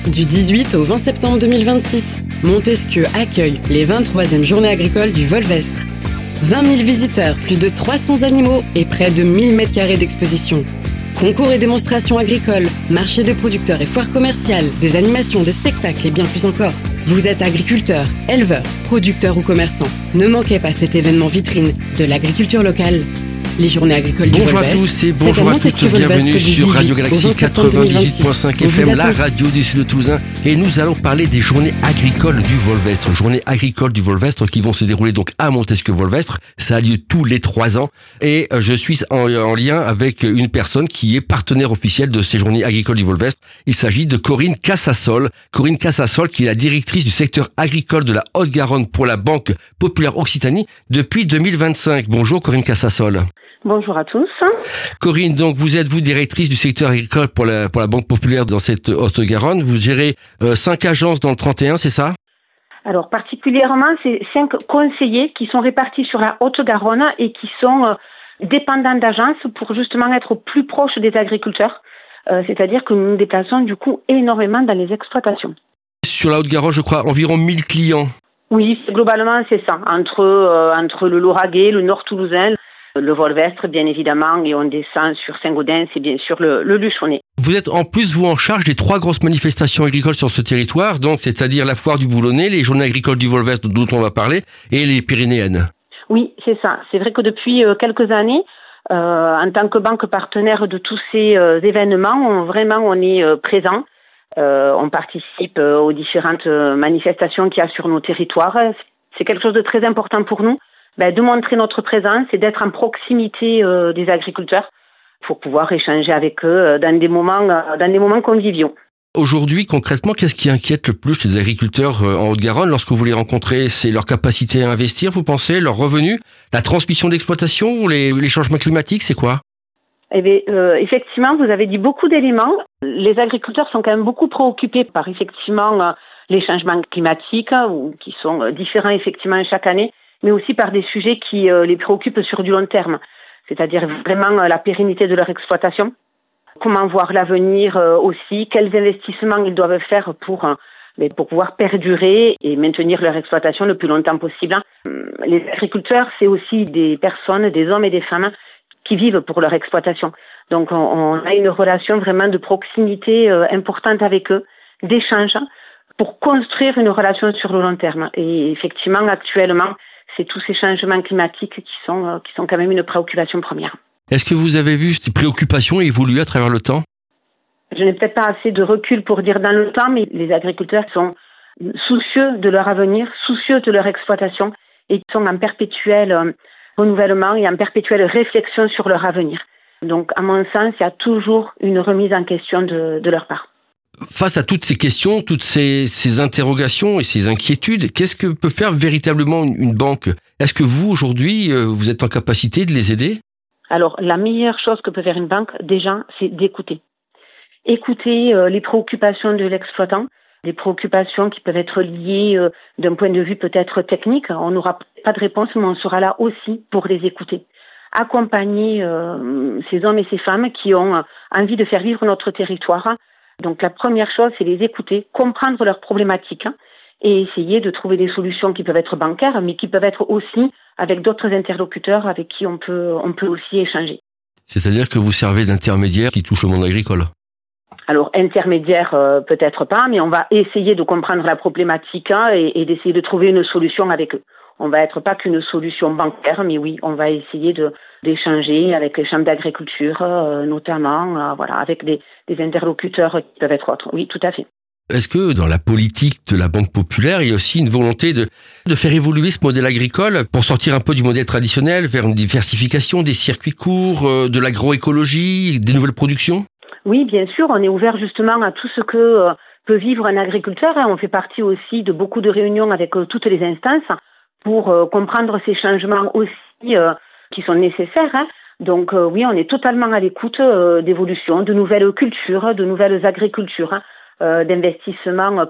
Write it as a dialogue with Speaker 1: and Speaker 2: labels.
Speaker 1: Du 18 au 20 septembre 2026, Montesquieu accueille les 23e Journées agricoles du Volvestre. 20 000 visiteurs, plus de 300 animaux et près de 1000 mètres carrés d'exposition. Concours et démonstrations agricoles, marché de producteurs et foires commerciales, des animations, des spectacles et bien plus encore. Vous êtes agriculteur, éleveur, producteur ou commerçant. Ne manquez pas cet événement vitrine de l'agriculture locale. Les Journées agricoles du
Speaker 2: Bonjour à
Speaker 1: Volvestre,
Speaker 2: tous et bonjour à toutes, bienvenue sur Radio Galaxy 98.5 FM, la radio du Sud de Toulousain. Et nous allons parler des Journées agricoles du Volvestre. Journées agricoles du Volvestre qui vont se dérouler donc à Montesquieu-Volvestre. Ça a lieu tous les 3 ans. Et je suis en lien avec une personne qui est partenaire officiel de ces Journées agricoles du Volvestre. Il s'agit de Corinne Casassol. Corinne Casassol qui est la directrice du secteur agricole de la Haute-Garonne pour la Banque Populaire Occitanie depuis 2025. Bonjour Corinne Casassol.
Speaker 3: Bonjour à tous.
Speaker 2: Corinne, donc vous êtes directrice du secteur agricole pour la Banque Populaire dans cette Haute-Garonne. Vous gérez 5 agences dans le 31, c'est ça?
Speaker 3: Alors particulièrement, c'est 5 conseillers qui sont répartis sur la Haute-Garonne et qui sont dépendants d'agences pour justement être plus proches des agriculteurs. C'est-à-dire que nous nous déplaçons du coup énormément dans les exploitations.
Speaker 2: Sur la Haute-Garonne, je crois, environ 1000 clients.
Speaker 3: Oui, globalement c'est ça. Entre le Lauragais, le Nord Toulousain, le Volvestre, bien évidemment, et on descend sur Saint-Gaudens et bien sûr le Luchonnet.
Speaker 2: Vous êtes en plus, vous, en charge des 3 grosses manifestations agricoles sur ce territoire, donc c'est-à-dire la foire du Boulonnais, les Journées agricoles du Volvestre dont on va parler, et les Pyrénéennes.
Speaker 3: Oui, c'est ça. C'est vrai que depuis quelques années, en tant que banque partenaire de tous ces événements, on est présent. On participe aux différentes manifestations qu'il y a sur nos territoires. C'est quelque chose de très important pour nous. De montrer notre présence et d'être en proximité des agriculteurs pour pouvoir échanger avec eux dans des moments conviviaux.
Speaker 2: Aujourd'hui, concrètement, qu'est-ce qui inquiète le plus les agriculteurs en Haute-Garonne lorsque vous les rencontrez? C'est leur capacité à investir, vous pensez, leurs revenus, la transmission d'exploitation ou les changements climatiques, c'est quoi?
Speaker 3: Effectivement, vous avez dit beaucoup d'éléments. Les agriculteurs sont quand même beaucoup préoccupés par effectivement les changements climatiques qui sont différents effectivement chaque année, mais aussi par des sujets qui les préoccupent sur du long terme, c'est-à-dire vraiment la pérennité de leur exploitation, comment voir l'avenir aussi, quels investissements ils doivent faire pour pouvoir perdurer et maintenir leur exploitation le plus longtemps possible. Les agriculteurs, c'est aussi des personnes, des hommes et des femmes qui vivent pour leur exploitation. Donc on a une relation vraiment de proximité importante avec eux, d'échange, pour construire une relation sur le long terme. Et effectivement, actuellement, c'est tous ces changements climatiques qui sont quand même une préoccupation première.
Speaker 2: Est-ce que vous avez vu ces préoccupations évoluer à travers le temps?
Speaker 3: Je n'ai peut-être pas assez de recul pour dire dans le temps, mais les agriculteurs sont soucieux de leur avenir, soucieux de leur exploitation et sont en perpétuel renouvellement et en perpétuelle réflexion sur leur avenir. Donc, à mon sens, il y a toujours une remise en question de leur part.
Speaker 2: Face à toutes ces questions, toutes ces interrogations et ces inquiétudes, qu'est-ce que peut faire véritablement une banque? Est-ce que vous, aujourd'hui, vous êtes en capacité de les aider?
Speaker 3: Alors, la meilleure chose que peut faire une banque, déjà, c'est d'écouter. Écouter les préoccupations de l'exploitant, des préoccupations qui peuvent être liées d'un point de vue peut-être technique. On n'aura pas de réponse, mais on sera là aussi pour les écouter. Accompagner ces hommes et ces femmes qui ont envie de faire vivre notre territoire. Donc la première chose, c'est les écouter, comprendre leurs problématiques et essayer de trouver des solutions qui peuvent être bancaires, mais qui peuvent être aussi avec d'autres interlocuteurs avec qui on peut aussi échanger.
Speaker 2: C'est-à-dire que vous servez d'intermédiaire qui touche le monde agricole?
Speaker 3: Alors intermédiaire peut-être pas, mais on va essayer de comprendre la problématique et d'essayer de trouver une solution avec eux. On va être pas qu'une solution bancaire, mais oui, on va essayer d'échanger avec les chambres d'agriculture, notamment, avec des interlocuteurs qui peuvent être autres. Oui, tout à fait.
Speaker 2: Est-ce que dans la politique de la Banque Populaire, il y a aussi une volonté de faire évoluer ce modèle agricole pour sortir un peu du modèle traditionnel, vers une diversification des circuits courts, de l'agroécologie, des nouvelles productions?
Speaker 3: Oui, bien sûr, on est ouvert justement à tout ce que peut vivre un agriculteur. On fait partie aussi de beaucoup de réunions avec toutes les instances pour comprendre ces changements aussi qui sont nécessaires. Donc oui, on est totalement à l'écoute d'évolutions, de nouvelles cultures, de nouvelles agricultures, d'investissements